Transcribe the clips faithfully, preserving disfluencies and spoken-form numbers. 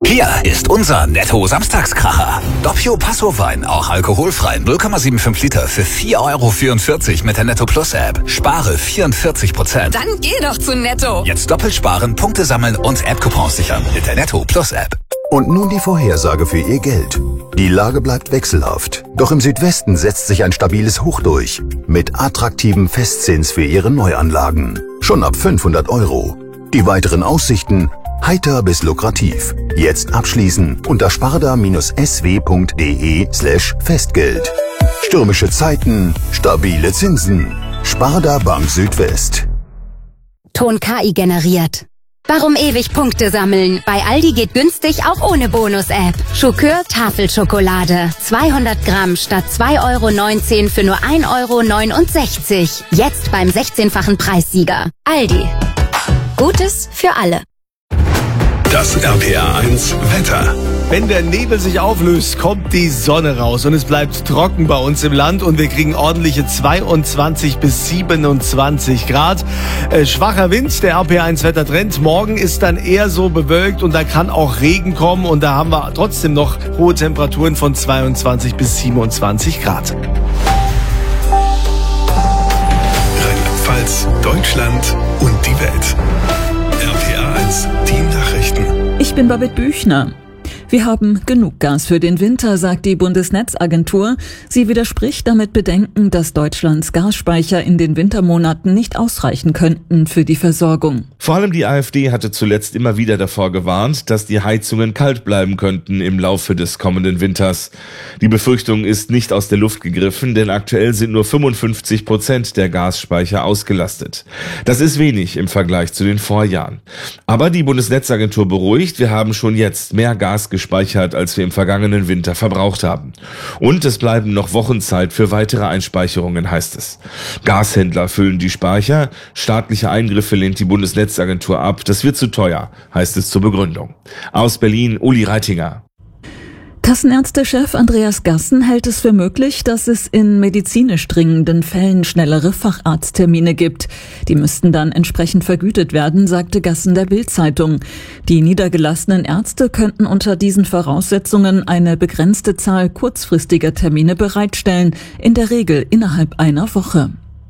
Hier ist unser Netto-Samstagskracher. Doppio Passo-Wein, auch alkoholfrei, null Komma fünfundsiebzig Liter für vier Euro vierundvierzig mit der Netto Plus App. Spare vierundvierzig Prozent. Dann geh doch zu Netto. Jetzt doppelt sparen, Punkte sammeln und App-Coupons sichern mit der Netto Plus App. Und nun die Vorhersage für Ihr Geld. Die Lage bleibt wechselhaft. Doch im Südwesten setzt sich ein stabiles Hoch durch. Mit attraktivem Festzins für Ihre Neuanlagen. Schon ab fünfhundert Euro. Die weiteren Aussichten: heiter bis lukrativ. Jetzt abschließen unter sparda-sw.de slash Festgeld. Stürmische Zeiten, stabile Zinsen. Sparda Bank Südwest. Ton K I generiert. Warum ewig Punkte sammeln? Bei Aldi geht günstig auch ohne Bonus-App. Schokör Tafelschokolade. zweihundert Gramm statt zwei Euro neunzehn für nur ein Euro neunundsechzig. Jetzt beim sechzehnfachen Preissieger. Aldi. Gutes für alle. Das R P R eins Wetter. Wenn der Nebel sich auflöst, kommt die Sonne raus und es bleibt trocken bei uns im Land und wir kriegen ordentliche zweiundzwanzig bis siebenundzwanzig Grad. Äh, schwacher Wind, der R P R eins Wettertrend. Morgen ist dann eher so bewölkt und da kann auch Regen kommen und da haben wir trotzdem noch hohe Temperaturen von zweiundzwanzig bis siebenundzwanzig Grad. Rheinland-Pfalz, Deutschland und die Welt. R P R eins, die Nachrichten. Ich bin Babette Büchner. Wir haben genug Gas für den Winter, sagt die Bundesnetzagentur. Sie widerspricht damit Bedenken, dass Deutschlands Gasspeicher in den Wintermonaten nicht ausreichen könnten für die Versorgung. Vor allem die AfD hatte zuletzt immer wieder davor gewarnt, dass die Heizungen kalt bleiben könnten im Laufe des kommenden Winters. Die Befürchtung ist nicht aus der Luft gegriffen, denn aktuell sind nur fünfundfünfzig Prozent der Gasspeicher ausgelastet. Das ist wenig im Vergleich zu den Vorjahren. Aber die Bundesnetzagentur beruhigt, wir haben schon jetzt mehr Gas gespeichert, als wir im vergangenen Winter verbraucht haben. Und es bleiben noch Wochen Zeit für weitere Einspeicherungen, heißt es. Gashändler füllen die Speicher, staatliche Eingriffe lehnt die Bundesnetzagentur ab. Das wird zu teuer, heißt es zur Begründung. Aus Berlin, Uli Reitinger. Kassenärztechef Andreas Gassen hält es für möglich, dass es in medizinisch dringenden Fällen schnellere Facharzttermine gibt. Die müssten dann entsprechend vergütet werden, sagte Gassen der Bild-Zeitung. Die niedergelassenen Ärzte könnten unter diesen Voraussetzungen eine begrenzte Zahl kurzfristiger Termine bereitstellen, in der Regel innerhalb einer Woche.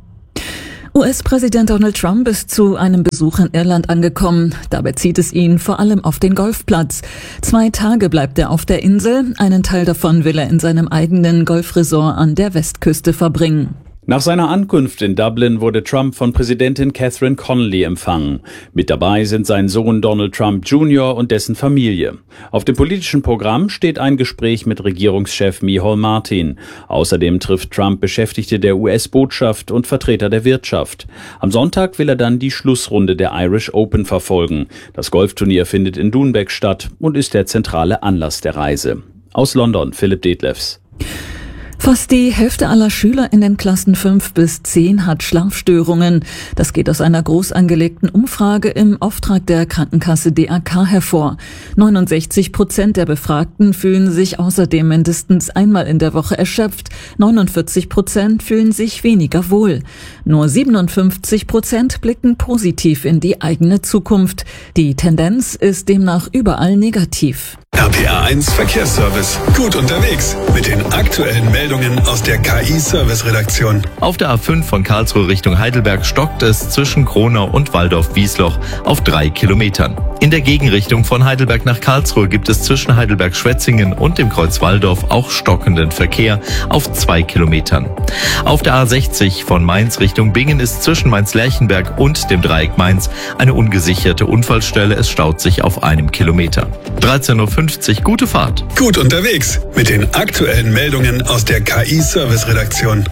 U S-Präsident Donald Trump ist zu einem Besuch in Irland angekommen. Dabei zieht es ihn vor allem auf den Golfplatz. Zwei Tage bleibt er auf der Insel. Einen Teil davon will er in seinem eigenen Golfresort an der Westküste verbringen. Nach seiner Ankunft in Dublin wurde Trump von Präsidentin Catherine Connolly empfangen. Mit dabei sind sein Sohn Donald Trump Junior und dessen Familie. Auf dem politischen Programm steht ein Gespräch mit Regierungschef Micheál Martin. Außerdem trifft Trump Beschäftigte der U S-Botschaft und Vertreter der Wirtschaft. Am Sonntag will er dann die Schlussrunde der Irish Open verfolgen. Das Golfturnier findet in Doonbeg statt und ist der zentrale Anlass der Reise. Aus London, Philipp Detlefs. Fast die Hälfte aller Schüler in den Klassen fünf bis zehn hat Schlafstörungen. Das geht aus einer groß angelegten Umfrage im Auftrag der Krankenkasse D A K hervor. neunundsechzig Prozent der Befragten fühlen sich außerdem mindestens einmal in der Woche erschöpft. neunundvierzig Prozent fühlen sich weniger wohl. Nur siebenundfünfzig Prozent blicken positiv in die eigene Zukunft. Die Tendenz ist demnach überall negativ. R P R eins Verkehrsservice. Gut unterwegs mit den aktuellen Meldungen aus der K I-Service-Redaktion. Auf der A fünf von Karlsruhe Richtung Heidelberg stockt es zwischen Kronau und Waldorf-Wiesloch auf drei Kilometern. In der Gegenrichtung von Heidelberg nach Karlsruhe gibt es zwischen Heidelberg-Schwetzingen und dem Kreuz Waldorf auch stockenden Verkehr auf zwei Kilometern. Auf der A sechzig von Mainz Richtung Bingen ist zwischen Mainz-Lerchenberg und dem Dreieck Mainz eine ungesicherte Unfallstelle. Es staut sich auf einem Kilometer. dreizehn Uhr fünfzig, gute Fahrt. Gut unterwegs mit den aktuellen Meldungen aus der K I-Service-Redaktion.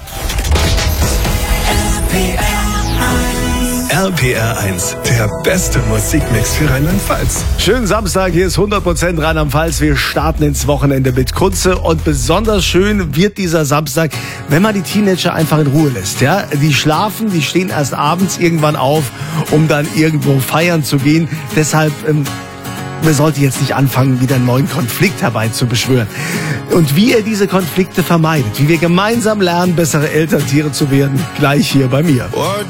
R P R eins, der beste Musikmix für Rheinland-Pfalz. Schönen Samstag, hier ist hundert Prozent Rheinland-Pfalz. Wir starten ins Wochenende mit Kunze und besonders schön wird dieser Samstag, wenn man die Teenager einfach in Ruhe lässt. Ja, die schlafen, die stehen erst abends irgendwann auf, um dann irgendwo feiern zu gehen. Deshalb ähm, man sollte jetzt nicht anfangen, wieder einen neuen Konflikt herbeizubeschwören. Und wie ihr diese Konflikte vermeidet, wie wir gemeinsam lernen, bessere Elterntiere zu werden, gleich hier bei mir. What